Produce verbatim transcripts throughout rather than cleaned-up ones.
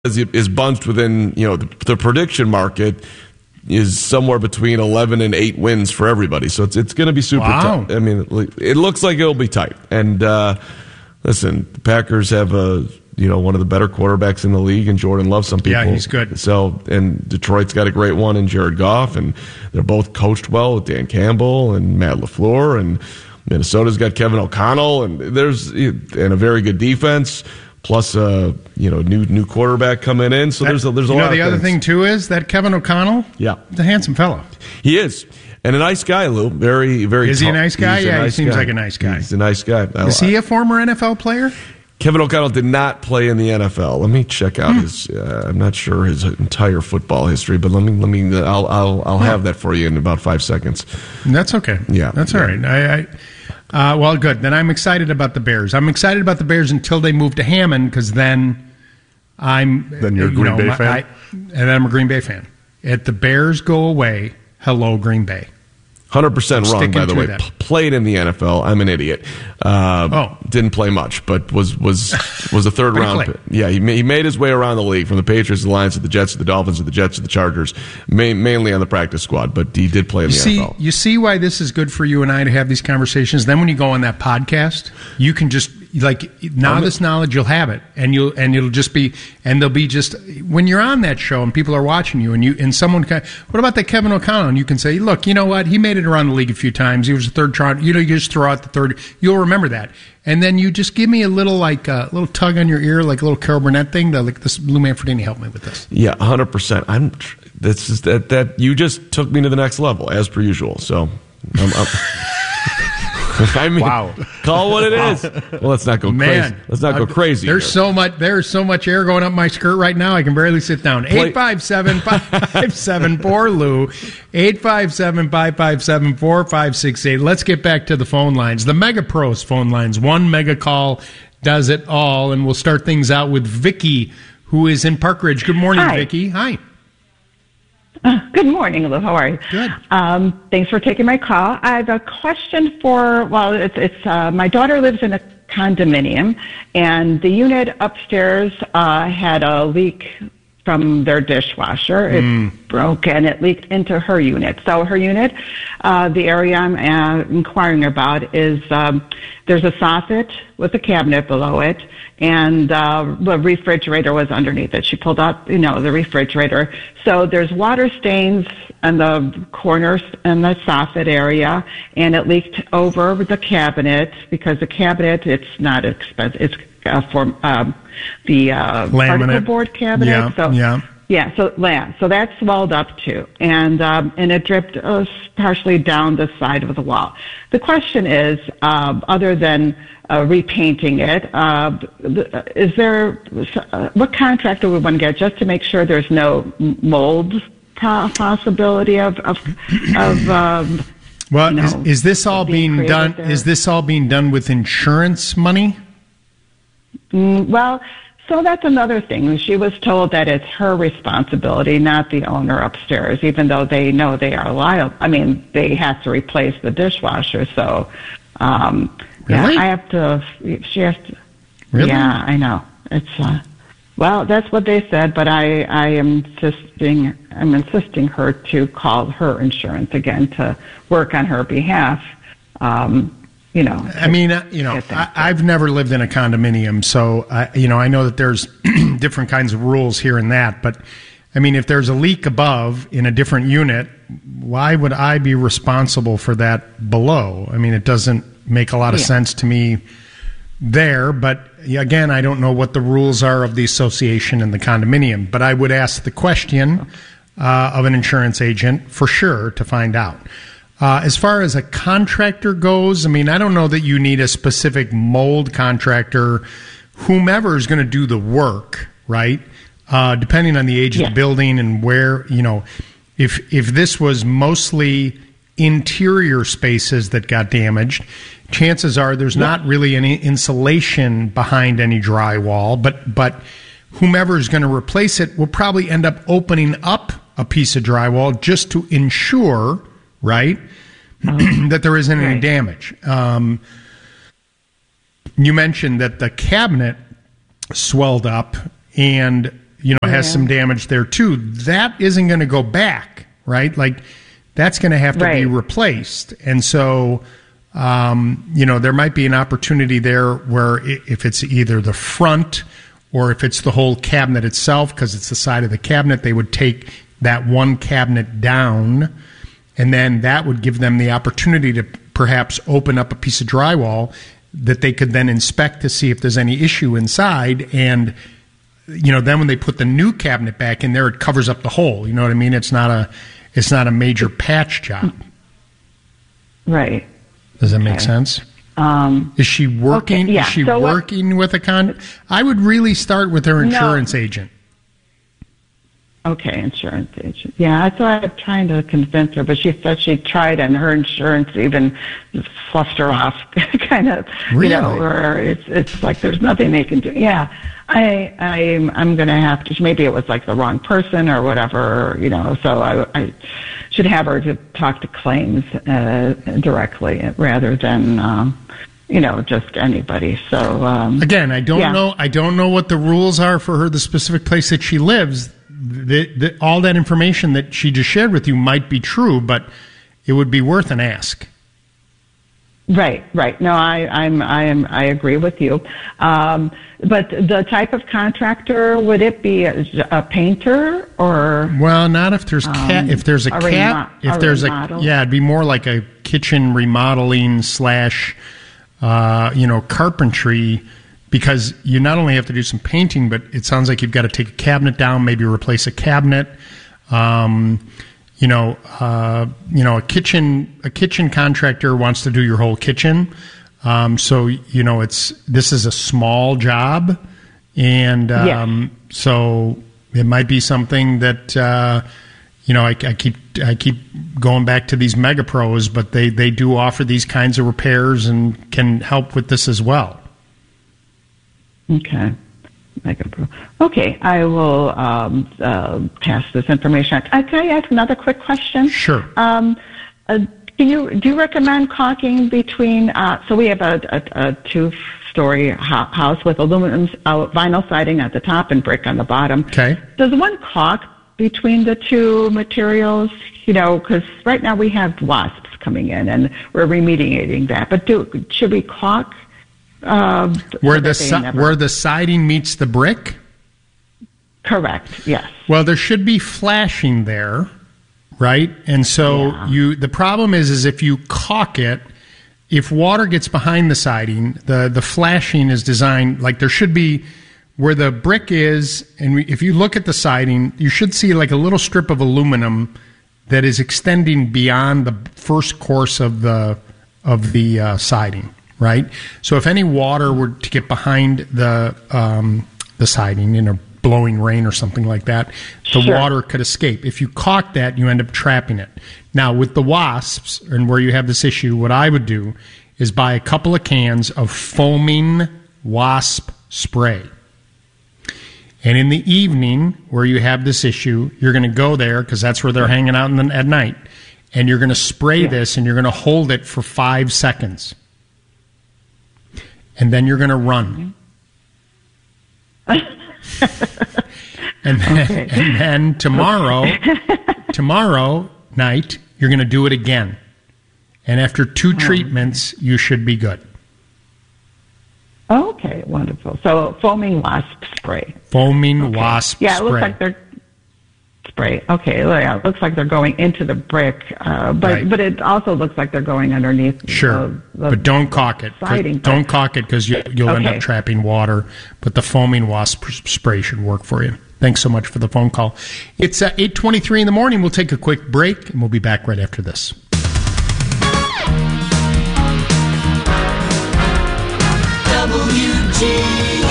is, is bunched within, you know, the, the prediction market is somewhere between eleven and eight wins for everybody. So it's it's going to be super wow. tight. I mean, it looks like it'll be tight. And uh, listen, the Packers have a you know one of the better quarterbacks in the league, and Jordan Love. Some people, yeah, he's good. So and Detroit's got a great one in Jared Goff, and they're both coached well with Dan Campbell and Matt LaFleur, and Minnesota's got Kevin O'Connell, and there's and a very good defense. Plus, uh, you know, new new quarterback coming in. So that, there's a, there's a you lot. know, the of other things. thing too is that Kevin O'Connell. Yeah, he's a handsome fellow. He is, and a nice guy, Lou. Very, very. Is he a nice guy? He's yeah, nice he seems guy. like a nice guy. He's a nice guy. Is he a former N F L player? Kevin O'Connell did not play in the N F L. Let me check out hmm. his. Uh, I'm not sure his entire football history, but let me let me. I'll I'll I'll have that for you in about five seconds. That's okay. Yeah, that's yeah. all right. I. I Uh, well, good. Then I'm excited about the Bears. I'm excited about the Bears until they move to Hammond, because then I'm... Then you're a you Green know, Bay my, fan? I, and then I'm a Green Bay fan. If the Bears go away, hello, Green Bay. one hundred percent I'm wrong, by the way. that. P- played in the N F L. I'm an idiot. Uh, oh. Didn't play much, but was was was a third round pick. Yeah, he, ma- he made his way around the league from the Patriots to the Lions to the Jets to the Dolphins to the Jets to the Chargers, ma- mainly on the practice squad, but he did play in you the see, N F L. You see why this is good for you and I to have these conversations? Then when you go on that podcast, you can just, like, now I'm this a- knowledge, you'll have it. And you'll and it'll just be, and they'll be just, when you're on that show and people are watching you, and you and someone, can, what about that Kevin O'Connell? And you can say, look, you know what? He made it around the league a few times. He was a third try. You know, you just throw out the third. You'll remember that. And then you just give me a little, like, a uh, little tug on your ear, like a little Carol Burnett thing. To, like, this Lou Manfredini, help me with this. Yeah, one hundred percent. I'm. This is that that you just took me to the next level as per usual. So, I'm, I'm, I mean, wow. Call it what it is. Well, let's not go Man, crazy. Let's not go crazy. There's here. so much. There's so much air going up my skirt right now. I can barely sit down. Eight five seven five five seven four Lou. Eight five seven five five seven four five six eight. Let's get back to the phone lines. The Mega Pros phone lines. One mega call does it all, and we'll start things out with Vicky, who is in Park Ridge. Good morning, Hi. Vicky. Hi. Uh, good morning, Lou. How are you? Good. Um, thanks for taking my call. I have a question for, well, it's, it's uh, my daughter lives in a condominium, and the unit upstairs uh, had a leak from their dishwasher. It Mm. broke, and it leaked into her unit. So her unit, uh, the area I'm uh, inquiring about is um, there's a soffit with a cabinet below it, and uh, the refrigerator was underneath it. She pulled out, you know, the refrigerator. So there's water stains on the corners in the soffit area, and it leaked over the cabinet because the cabinet, it's not expensive. It's uh, for um, the uh, particle board cabinet. Yeah, so, yeah. Yeah, so yeah, so that swelled up too, and um, and it dripped uh, partially down the side of the wall. The question is, uh, other than uh, repainting it, uh, is there uh, what contractor would one get just to make sure there's no mold possibility of of, of um, well, you is, know, is this all being, being done? There? Is this all being done with insurance money? Mm, well. So that's another thing. She was told that it's her responsibility, not the owner upstairs, even though they know they are liable. I mean, they have to replace the dishwasher. So, um, really? yeah, I have to, she has to. Really? Yeah, I know. It's, uh, well, that's what they said, but I, I am insisting, I'm insisting her to call her insurance again to work on her behalf. Um, You know, I mean, you know, I, I've never lived in a condominium, so I, you know, I know that there's different kinds of rules here and that. But I mean, if there's a leak above in a different unit, why would I be responsible for that below? I mean, it doesn't make a lot of yeah. sense to me there. But again, I don't know what the rules are of the association and the condominium. But I would ask the question uh, of an insurance agent for sure to find out. Uh, as far as a contractor goes, I mean, I don't know that you need a specific mold contractor. Whomever is going to do the work, right? Uh, depending on the age yeah. of the building and where, you know, if if this was mostly interior spaces that got damaged, chances are there's yeah. not really any insulation behind any drywall. But but whomever is going to replace it will probably end up opening up a piece of drywall just to ensure, right, um, that there isn't any right. damage. Um, you mentioned that the cabinet swelled up, and you know, has Yeah. some damage there too. That isn't going to go back, right? Like that's going to have to Right. be replaced. And so, um, you know, there might be an opportunity there where i- if it's either the front or if it's the whole cabinet itself, because it's the side of the cabinet, they would take that one cabinet down, and then that would give them the opportunity to perhaps open up a piece of drywall that they could then inspect to see if there's any issue inside. And, you know, then when they put the new cabinet back in there, it covers up the hole. You know what I mean? It's not a, it's not a major patch job. Right. Does that make Okay. sense? Um, Is she working? Okay, yeah. Is she So what- working with a con? I would really start with her No. insurance agent. okay, insurance agent. Yeah, I thought I was trying to convince her, but she said she tried, and her insurance even fluffed her off, kind of. Really? You know, or it's it's like there's nothing they can do. Yeah, I I'm I'm gonna have to. Maybe it was like the wrong person or whatever. You know, so I I should have her to talk to claims uh, directly rather than. Um, you know, just anybody. So um, Again, I don't yeah. know. I don't know what the rules are for her, the specific place that she lives. The, the, all that information that she just shared with you might be true, but it would be worth an ask. Right, right. No, I, I'm, I am, I agree with you. Um, but the type of contractor, would it be a, a painter or? Well, not if there's cat. Um, If there's a, a cat. remo- If a there's remodel? a yeah, it'd be more like a kitchen remodeling slash, uh, you know, carpentry. Because you not only have to do some painting, but it sounds like you've got to take a cabinet down, maybe replace a cabinet. Um, you know, uh, you know, a kitchen a kitchen contractor wants to do your whole kitchen. Um, so you know, it's this is a small job, and um, Yes. so it might be something that uh, you know I, I keep I keep going back to these Mega Pros, but they they do offer these kinds of repairs and can help with this as well. Okay. Mega Pro. Okay, I will um, uh, pass this information out. Uh, can I ask another quick question? Sure. Um, uh, do you do you recommend caulking between? Uh, so we have a, a, a two-story ho- house with aluminum uh, vinyl siding at the top and brick on the bottom. Okay. Does one caulk between the two materials? You know, because right now we have wasps coming in and we're remediating that. But do should we caulk? Uh, Where so the that they si- never- where the siding meets the brick? Correct. Yes. Well, there should be flashing there, right? And so Yeah. you the problem is is if you caulk it, if water gets behind the siding, the the flashing is designed like there should be where the brick is, and we, if you look at the siding, you should see like a little strip of aluminum that is extending beyond the first course of the of the uh, siding. Right, so if any water were to get behind the um, the siding, you know, blowing rain or something like that, the Sure. water could escape. If you caulk that, you end up trapping it. Now, with the wasps, and where you have this issue, what I would do is buy a couple of cans of foaming wasp spray. And in the evening, where you have this issue, you're going to go there because that's where they're hanging out in the, at night, and you're going to spray Yeah. this, and you're going to hold it for five seconds. And then you're going to run. and, then, Okay. and then tomorrow, tomorrow night, you're going to do it again. And after two treatments, you should be good. Okay, wonderful. So foaming wasp spray. Foaming Okay. wasp Yeah, it spray. looks like they're spray. Okay, yeah, it looks like they're going into the brick, uh, but Right. but it also looks like they're going underneath. Sure, the, the but don't caulk it. 'cause- siding. Don't caulk it because you, you'll end Okay. up trapping water. But the foaming wasp spray should work for you. Thanks so much for the phone call. It's uh, eight twenty-three in the morning. We'll take a quick break, and we'll be back right after this. W G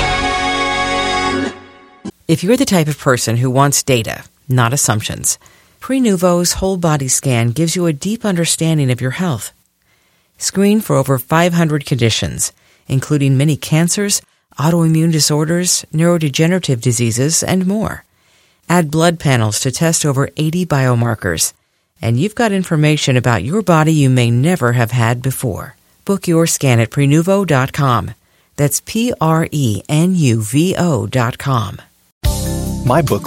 N. If you're the type of person who wants data, not assumptions, Prenuvo's whole body scan gives you a deep understanding of your health. Screen for over five hundred conditions, including many cancers, autoimmune disorders, neurodegenerative diseases, and more. Add blood panels to test over eighty biomarkers, and you've got information about your body you may never have had before. Book your scan at Prenuvo dot com. That's P R E N U V O dot com. My book